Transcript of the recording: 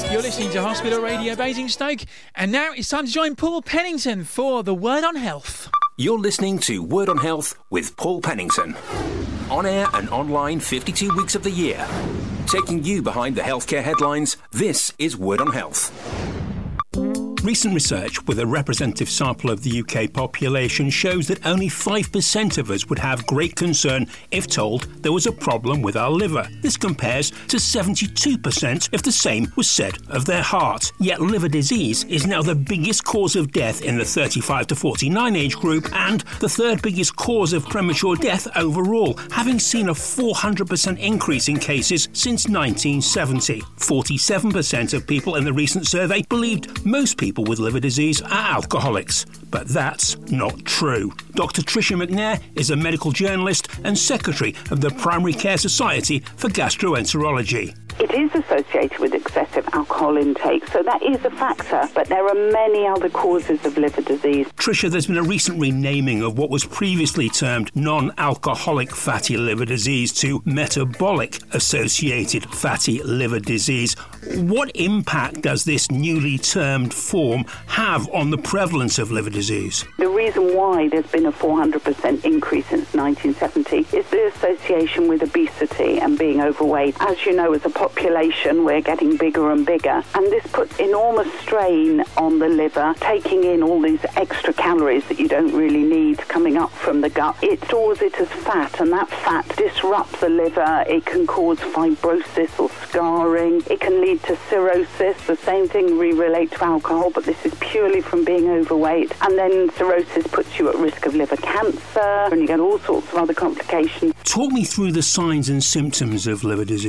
You're listening to Hospital Radio Basingstoke, and now it's time to join Paul Pennington for the Word on Health. You're listening to Word on Health with Paul Pennington. On air and online 52 weeks of the year. Taking you behind the healthcare headlines, this is Word on Health. Recent research with a representative sample of the UK population shows that only 5% of us would have great concern if told there was a problem with our liver. This compares to 72% if the same was said of their heart. Yet liver disease is now the biggest cause of death in the 35 to 49 age group and the third biggest cause of premature death overall, having seen a 400% increase in cases since 1970. 47% of people in the recent survey believed most people with liver disease are alcoholics, but that's not true. Dr. Tricia McNair is a medical journalist and secretary of the Primary Care Society for Gastroenterology. It is associated with excessive alcohol intake, so that is a factor, but there are many other causes of liver disease. Tricia, there's been a recent renaming of what was previously termed non-alcoholic fatty liver disease to metabolic associated fatty liver disease. What impact does this newly termed form have on the prevalence of liver disease? The reason why there's been a 400% increase since 1970 is the association with obesity and being overweight. As you know, as a population, we're getting bigger and bigger, and this puts enormous strain on the liver, taking in all these extra calories that you don't really need coming up from the gut. It stores it as fat, and that fat disrupts the liver. It can cause fibrosis or scarring. It can lead to cirrhosis. The same thing we relate to alcohol, but this is purely from being overweight. And then cirrhosis puts you at risk of liver cancer, and you get all sorts of other complications. Talk me through the signs and symptoms of liver disease.